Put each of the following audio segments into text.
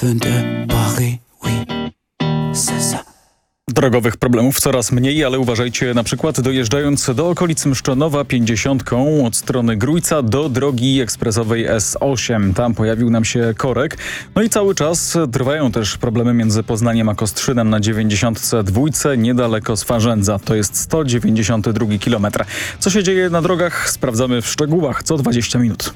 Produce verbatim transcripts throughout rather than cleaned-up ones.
de Paris, oui, c'est ça. Drogowych problemów coraz mniej, ale uważajcie na przykład dojeżdżając do okolic Mszczonowa pięćdziesiątką od strony Grójca do drogi ekspresowej S osiem. Tam pojawił nam się korek. No i cały czas trwają też problemy między Poznaniem a Kostrzynem na dziewięćdziesiątce dwa niedaleko Swarzędza. To jest sto dziewięćdziesiąty drugi kilometr. Co się dzieje na drogach? Sprawdzamy w szczegółach co dwadzieścia minut.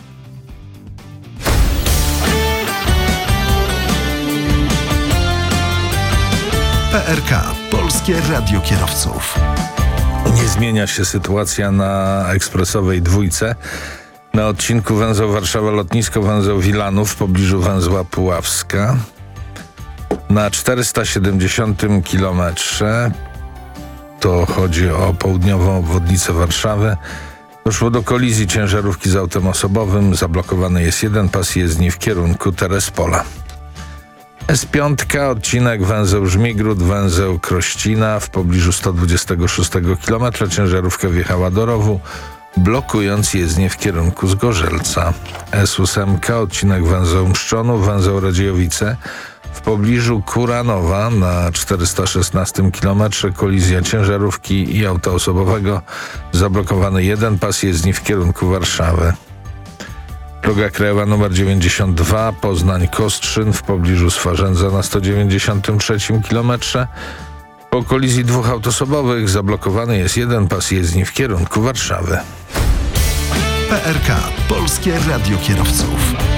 P R K. Polskie Radio Kierowców. Nie zmienia się sytuacja na ekspresowej dwójce. Na odcinku węzeł Warszawa-Lotnisko, węzeł Wilanów w pobliżu węzła Puławska. Na czterysta siedemdziesiątym kilometrze, to chodzi o południową obwodnicę Warszawy, doszło do kolizji ciężarówki z autem osobowym. Zablokowany jest jeden pas jezdni w kierunku Terespola. S pięć, odcinek węzeł Żmigród, węzeł Krościna w pobliżu sto dwudziestego szóstego kilometra. Ciężarówka wjechała do rowu, blokując jezdnię w kierunku Zgorzelca. S osiem, odcinek węzeł Mszczonów, węzeł Radziejowice w pobliżu Kuranowa na czterysta szesnastym kilometrze. Kolizja ciężarówki i auta osobowego. Zablokowany jeden pas jezdni w kierunku Warszawy. Droga krajowa nr dziewięćdziesiąt dwa, Poznań-Kostrzyn w pobliżu Swarzędza na sto dziewięćdziesiątym trzecim kilometrze. Po kolizji dwóch aut osobowych zablokowany jest jeden pas jezdni w kierunku Warszawy. P R K. Polskie Radio Kierowców.